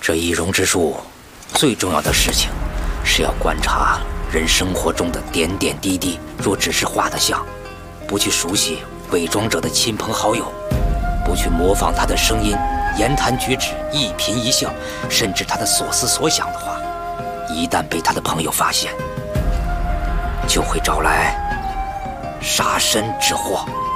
这易容之术，最重要的事情是要观察人生活中的点点滴滴。若只是画的像，不去熟悉伪装者的亲朋好友，不去模仿他的声音、言谈举止、一颦一笑，甚至他的所思所想的话，一旦被他的朋友发现，就会招来杀身之祸。